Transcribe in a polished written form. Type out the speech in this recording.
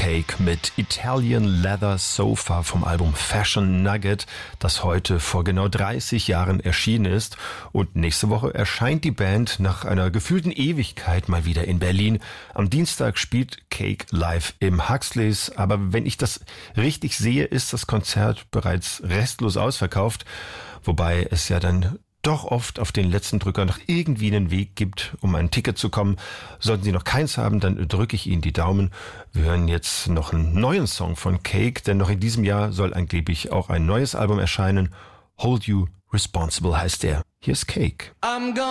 Cake mit Italian Leather Sofa vom Album Fashion Nugget, das heute vor genau 30 Jahren erschienen ist. Und nächste Woche erscheint die Band nach einer gefühlten Ewigkeit mal wieder in Berlin. Am Dienstag spielt Cake live im Huxleys. Aber wenn ich das richtig sehe, ist das Konzert bereits restlos ausverkauft. Wobei es ja dann doch oft auf den letzten Drücker noch irgendwie einen Weg gibt, um ein Ticket zu kommen. Sollten Sie noch keins haben, dann drücke ich Ihnen die Daumen. Wir hören jetzt noch einen neuen Song von Cake, denn noch in diesem Jahr soll angeblich auch ein neues Album erscheinen. Hold You Responsible heißt der. Hier ist Cake.